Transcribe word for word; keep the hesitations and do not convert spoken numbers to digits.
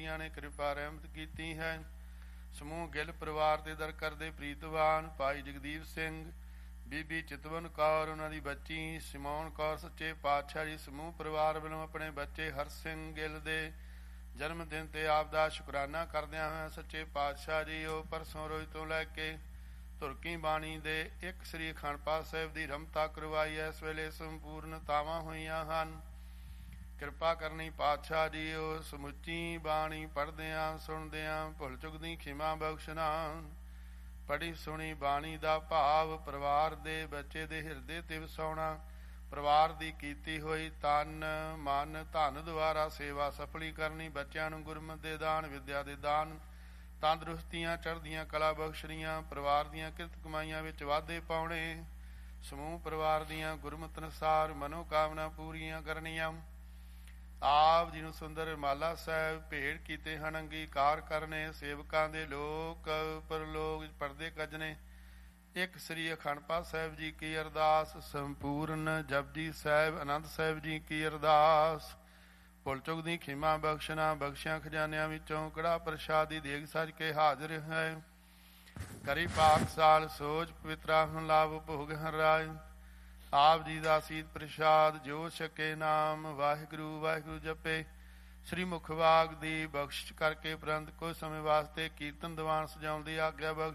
ਜੀਆਂ ਨੇ ਕਿਰਪਾ ਰਹਿਮਤ ਕੀਤੀ ਹੈ। ਸਮੂਹ ਗਿੱਲ ਪਰਿਵਾਰ ਦੇ ਦਰ ਕਰਦੇ ਪ੍ਰੀਤਵਾਨ ਭਾਈ ਜਗਦੀਪ ਸਿੰਘ, ਬੀਬੀ ਚਿਤਵਨ ਕੌਰ, ਉਹਨਾਂ ਦੀ ਬੱਚੀ ਸਿਮੋਨ ਕੌਰ, ਸੱਚੇ ਪਾਤਸ਼ਾਹ ਜੀ ਸਮੂਹ ਪਰਿਵਾਰ ਵੱਲੋਂ ਆਪਣੇ ਬੱਚੇ ਹਰ ਸਿੰਘ ਗਿੱਲ ਦੇ ਜਨਮ ਦਿਨ ਤੇ ਆਪ ਦਾ ਸ਼ੁਕਰਾਨਾ ਕਰਦਿਆਂ ਹੋਇਆਂ ਸੱਚੇ ਪਾਤਸ਼ਾਹ ਜੀ ਉਹ ਪਰਸੋਂ ਰੋਜ਼ ਤੋਂ ਲੈ ਕੇ ਧੁਰਕੀ ਬਾਣੀ ਦੇ ਇੱਕ ਸ੍ਰੀ ਅਖੰਡ ਪਾਠ ਸਾਹਿਬ ਦੀ ਰਮਤਾ ਕਰਵਾਈ ਹੈ। ਇਸ ਵੇਲੇ ਸੰਪੂਰਨਤਾਵਾਂ ਹੋਈਆਂ ਹਨ। ਕਿਰਪਾ ਕਰਨੀ ਪਾਤਸ਼ਾਹ ਜੀ ਉਹ ਸਮੁੱਚੀ ਬਾਣੀ ਪੜ੍ਹਦਿਆਂ ਸੁਣਦਿਆਂ ਭੁੱਲ ਚੁੱਕ ਦੀ ਖਿਮਾ ਬਖਸ਼ਣਾ। ਪੜ੍ਹੀ ਸੁਣੀ ਬਾਣੀ ਦਾ ਭਾਵ ਪਰਿਵਾਰ ਦੇ ਬੱਚੇ ਦੇ ਹਿਰਦੇ ਤੇ ਵਸਾਉਣਾ। ਪਰਿਵਾਰ ਦੀ ਕੀਤੀ ਹੋਈ ਤਨ ਮਨ ਧਨ ਦੁਆਰਾ ਸੇਵਾ ਸਫਲੀ ਕਰਨੀ। ਬੱਚਿਆਂ ਨੂੰ ਗੁਰਮਤਿ ਦੇ ਦਾਨ, ਵਿਦਿਆ ਦੇ ਦਾਨ, ਤੰਦਰੁਸਤੀਆਂ ਚੜ੍ਹਦੀਆਂ ਕਲਾ ਬਖਸ਼ਣੀਆਂ। ਪਰਿਵਾਰ ਦੀਆਂ ਕਿਰਤ ਕਮਾਈਆਂ ਵਿੱਚ ਵਾਧੇ ਪਾਉਣੇ। ਸਮੂਹ ਪਰਿਵਾਰ ਦੀਆਂ ਗੁਰਮਤਿ ਅਨੁਸਾਰ ਮਨੋਕਾਮਨਾ ਪੂਰੀਆਂ ਕਰਨੀਆਂ। ਆਪ ਜੀ ਨੂੰ ਸੁੰਦਰ ਮਾਲਾ ਸਾਹਿਬ ਭੇਟ ਕੀਤੇ ਹਨ ਅੰਗੀਕਾਰ ਕਰਨੇ। ਸੇਵਕਾਂ ਦੇ ਲੋਕ ਪਰਲੋਕ ਪਰਦੇ ਕੱਜਣੇ। ਇੱਕ ਸ੍ਰੀ ਅਖੰਡ ਪਾਠ ਸਾਹਿਬ ਜੀ ਕੀ ਅਰਦਾਸ। ਸੰਪੂਰਨ ਜਪਜੀ ਸਾਹਿਬ ਆਨੰਦ ਸਾਹਿਬ ਜੀ ਕੀ ਅਰਦਾਸ। ਭੁੱਲ ਚੁੱਕ ਦੀ ਖਿਮਾ ਬਖਸ਼ਣਾ। ਬਖਸ਼ਿਆਂ ਖਜ਼ਾਨਿਆਂ ਵਿੱਚੋਂ ਕੜਾ ਪ੍ਰਸ਼ਾਦ ਦੀ ਦੇਗ ਸੱਜ ਕੇ ਹਾਜ਼ਰ ਹੈ। ਕਰੀ ਪਾਕਸਾਲ ਸੋਚ ਪਵਿੱਤਰਾ ਹੁਣ ਲਾਭ ਭੋਗ ਹਰ ਰਾਏ। ਆਪ ਜੀ ਦਾ ਸੀਤ ਪ੍ਰਸ਼ਾਦ ਜੋ ਛਕੇ ਨਾਮ ਵਾਹਿਗੁਰੂ ਵਾਹਿਗੁਰੂ ਜਪੇ। ਸ੍ਰੀ ਮੁਖਵਾਗ ਦੀ ਬਖਸ਼ਿਸ਼ ਕਰਕੇ ਉਪਰੰਤ ਕੁਝ ਸਮੇਂ ਵਾਸਤੇ ਕੀਰਤਨ ਦੀਵਾਨ ਸਜਾਉਣ ਦੀ ਆਗਿਆ ਬਖਸ਼।